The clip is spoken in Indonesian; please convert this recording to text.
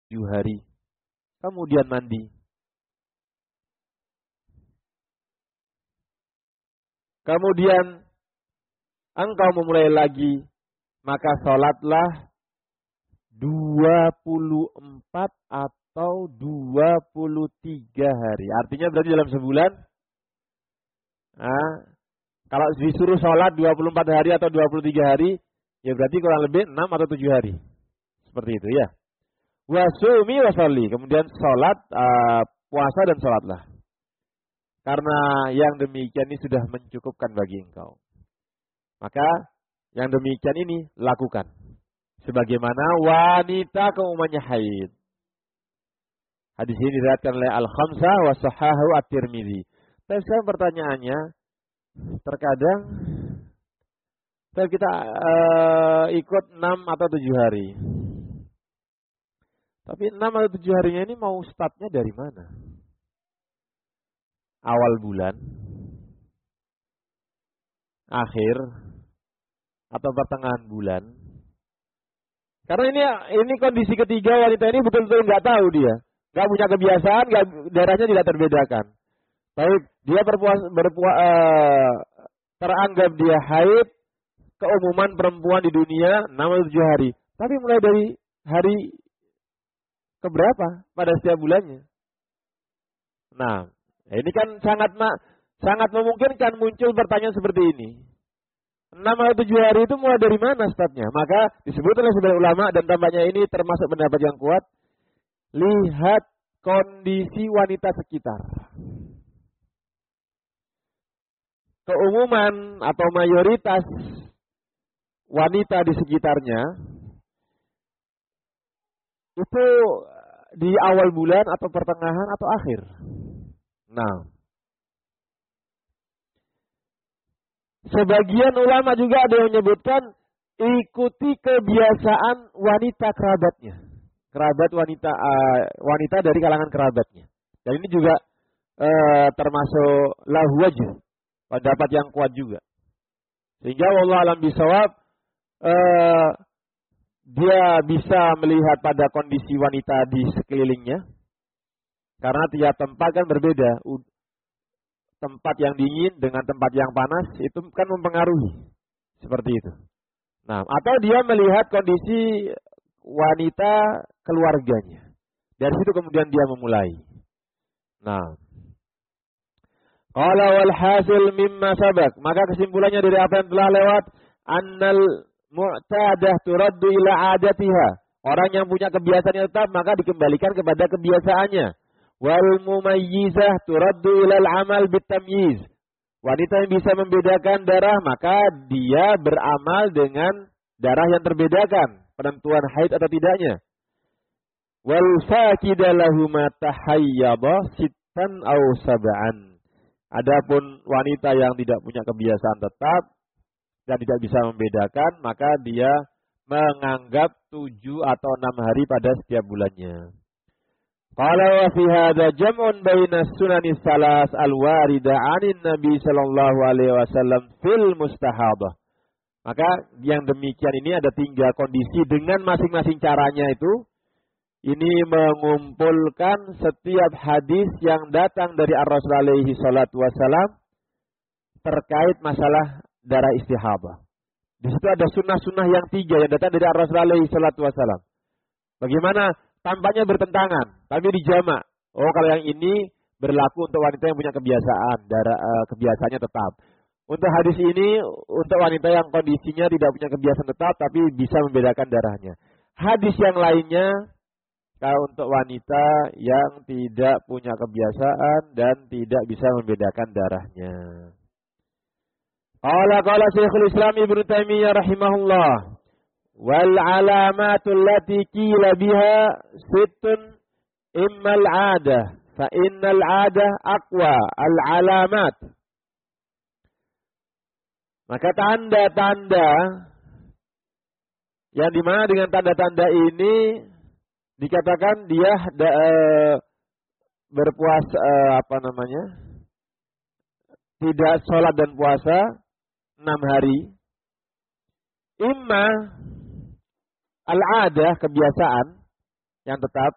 7 hari. Kemudian mandi. Kemudian engkau memulai lagi, maka sholatlah 24 atau 23 hari. Artinya berarti dalam sebulan. Kalau disuruh sholat 24 hari atau 23 hari, ya berarti kurang lebih 6 atau 7 hari. Seperti itu ya. Wasumi wasalli. Kemudian sholat, puasa dan sholatlah. Karena yang demikian ini sudah mencukupkan bagi engkau. Maka yang demikian ini lakukan. Sebagaimana wanita keumumannya haid. Hadis ini diriwayatkan oleh Al-Khamsah wa sahahu At-Tirmidzi. Tapi sekarang pertanyaannya, terkadang kita ikut 6 atau 7 hari. Tapi 6 atau 7 harinya ini mau startnya dari mana? Awal bulan, akhir, atau pertengahan bulan? Karena ini kondisi ketiga, wanita ini betul-betul nggak tahu dia, nggak punya kebiasaan, darahnya tidak terbedakan. Baik, dia teranggap dia haid, keumuman perempuan di dunia 6 atau 7 hari. Tapi mulai dari hari keberapa pada setiap bulannya? Nah, ini kan sangat memungkinkan muncul pertanyaan seperti ini. 6 atau 7 hari itu mulai dari mana startnya? Maka disebut oleh sebagian ulama, dan tampaknya ini termasuk pendapat yang kuat. Lihat kondisi wanita sekitar. Keumuman atau mayoritas wanita di sekitarnya itu di awal bulan atau pertengahan atau akhir. Nah, sebagian ulama juga ada yang menyebutkan ikuti kebiasaan wanita kerabatnya. Kerabat wanita dari kalangan kerabatnya. Dan ini juga termasuk lahu wajh, pendapat yang kuat juga. Sehingga wallahu alam bisawab, dia bisa melihat pada kondisi wanita di sekelilingnya. Karena tiap tempat kan berbeda. Tempat yang dingin dengan tempat yang panas itu kan mempengaruhi. Seperti itu. Nah, atau dia melihat kondisi wanita keluarganya. Dari situ kemudian dia memulai. Nah, qala wal hasil mimma sabak. Maka kesimpulannya dari apa yang telah lewat, annal mu'tadah turaddu ila adatiha. Orang yang punya kebiasaan yang tetap maka dikembalikan kepada kebiasaannya. Wal mumayyizah turaddu ilal amal bitamyiz. Wanita yang bisa membedakan darah maka dia beramal dengan darah yang terbedakan, penentuan haid atau tidaknya. Wal faqidah lahuma tahayyaba sittan aw sab'an. Adapun wanita yang tidak punya kebiasaan tetap dan tidak bisa membedakan, maka dia menganggap 7 atau 6 hari pada setiap bulannya. Qala wa fi hadza jam'un baina sunanis salas al-warida 'anin Nabi sallallahu alaihi wasallam fil mustahadah. Maka yang demikian ini ada 3 kondisi dengan masing-masing caranya itu. Ini mengumpulkan setiap hadis yang datang dari Ar-Rasul alaihi salatu wasallam terkait masalah darah istihadah. Di situ ada sunnah-sunnah yang 3 yang datang dari Ar-Rasul alaihi salatu wasallam. Bagaimana? Tampaknya bertentangan, tapi dijamak. Oh, kalau yang ini berlaku untuk wanita yang punya kebiasaan, kebiasaannya tetap. Untuk hadis ini, untuk wanita yang kondisinya tidak punya kebiasaan tetap, tapi bisa membedakan darahnya. Hadis yang lainnya, kalau untuk wanita yang tidak punya kebiasaan dan tidak bisa membedakan darahnya. Qala Syekhul Islam Ibnu Taimiyah rahimahullah. Wal alamatul lati qila biha sittun immal 'adah fa innal 'adah aqwa al alamat. Maka tanda-tanda yang dimana dengan tanda-tanda ini dikatakan dia berpuasa tidak sholat dan puasa 6 hari. Imma al-adah, kebiasaan yang tetap,